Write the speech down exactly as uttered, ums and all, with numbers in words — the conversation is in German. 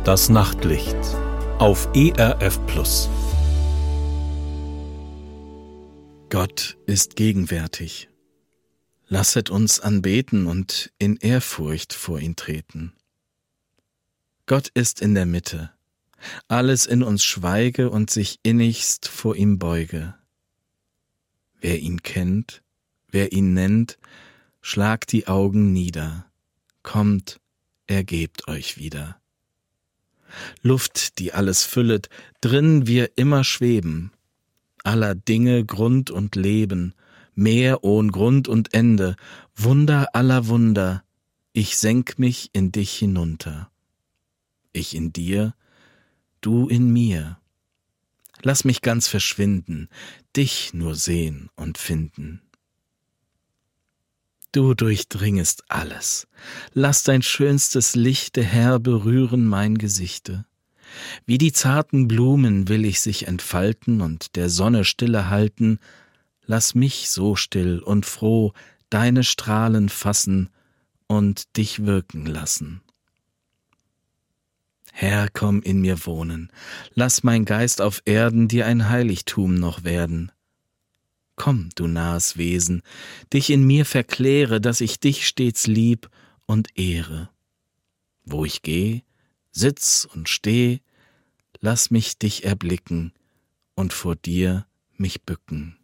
Das Nachtlicht auf E R F Plus. Gott ist gegenwärtig. Lasset uns anbeten und in Ehrfurcht vor ihn treten. Gott ist in der Mitte. Alles in uns schweige und sich innigst vor ihm beuge. Wer ihn kennt, wer ihn nennt, schlagt die Augen nieder. Kommt, ergebt euch wieder. Luft, die alles füllet, drin wir immer schweben. Aller Dinge Grund und Leben, Meer ohn Grund und Ende, Wunder aller Wunder, ich senk mich in dich hinunter. Ich in dir, du in mir. Lass mich ganz verschwinden, dich nur sehen und finden. Du durchdringest alles. Lass dein schönstes Lichte, Herr, berühren mein Gesichte. Wie die zarten Blumen will ich sich entfalten und der Sonne Stille halten. Lass mich so still und froh deine Strahlen fassen und dich wirken lassen. Herr, komm in mir wohnen. Lass mein Geist auf Erden dir ein Heiligtum noch werden. Komm, du nahes Wesen, dich in mir verkläre, dass ich dich stets lieb und ehre. Wo ich geh, sitz und steh, lass mich dich erblicken und vor dir mich bücken.